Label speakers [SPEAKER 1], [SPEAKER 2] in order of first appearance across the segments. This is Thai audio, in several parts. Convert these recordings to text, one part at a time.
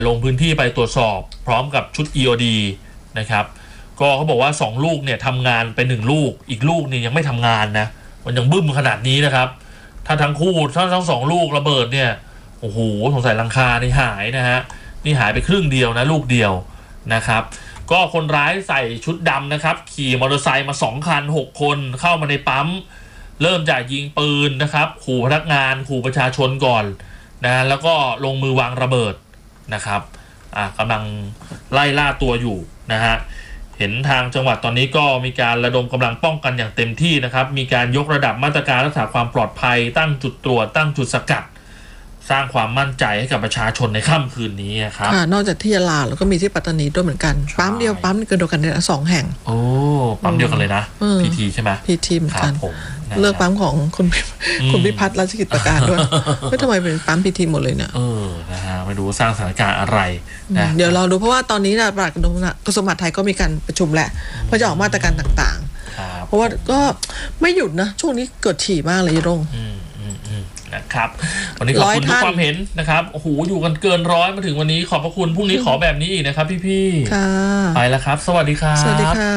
[SPEAKER 1] ลงพื้นที่ไปตรวจสอบพร้อมกับชุด EOD นะครับก็เขาบอกว่า2ลูกเนี่ยทำงานไป1ลูกอีกลูกเนี่ยยังไม่ทำงานนะมันยังบึ้มขนาดนี้นะครับถ้าทั้ง2ลูกระเบิดเนี่ยโอ้โหสงสัยหลังคานี่หายนะฮะนี่หายไปครึ่งเดียวนะลูกเดียวนะครับก็คนร้ายใส่ชุดดำนะครับขี่มอเตอร์ไซค์มา2คัน6คนเข้ามาในปั๊มเริ่มจากยิงปืนนะครับขู่พนักงานขู่ประชาชนก่อนนะแล้วก็ลงมือวางระเบิดนะครับกำลังไล่ล่าตัวอยู่นะฮะเห็นทางจังหวัดตอนนี้ก็มีการระดมกำลังป้องกันอย่างเต็มที่นะครับมีการยกระดับมาตรการรักษาความปลอดภัยตั้งจุดตรวจตั้งจุดสกัดสร้างความมั่นใจให้กับประชาชนในค่ำคืนนี้ครับ
[SPEAKER 2] นอกจากที่ยะลาแล้วก็มีที่ปัตตานีด้วยเหมือนกันปั๊มเดียวปั๊มเดียวกันเนี่ย2แห่ง
[SPEAKER 1] โอ้ปั๊มเดียวกันเลยนะพีทีใช่ไหม
[SPEAKER 2] พีทีเหมือนกันเลือกปั๊มของคุณพิพัฒน์ราชกิจประการด้วยไม่ทำไมเป็นปั๊มพีทีหมดเลยเนี่ย
[SPEAKER 1] นะฮะไม่รู้สร้างสถานการณ์อะไรนะ
[SPEAKER 2] เดี๋ยวเราดูเพราะว่าตอนนี้นะปลัดกระทรวงมหาดไทยก็มีการประชุมแหละเพื่อจะออกมาตรการต่างๆเพราะว่าก็ไม่หยุดนะช่วงนี้เกิดถี่มากเลยรง
[SPEAKER 1] นะครับวันนี้ขอบคุณทุกความเห็นนะครับโอ้โหอยู่กันเกิน100มาถึงวันนี้ขอบพระคุณพรุ่งนี้ขอแบบนี้อีกนะครับพี่
[SPEAKER 2] ๆค่ะ
[SPEAKER 1] ไปแล้วครับสวัสดีครับ
[SPEAKER 2] สวัสดีค่ะ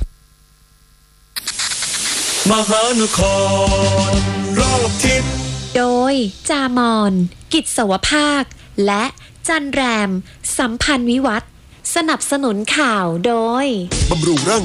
[SPEAKER 3] มหานครรอบทิศ
[SPEAKER 4] โดยจามอนกิจสวภาคและจันแรมสัมพันธ์วิวัฒน์สนับสนุนข่าวโดย
[SPEAKER 3] บำรุงร่าง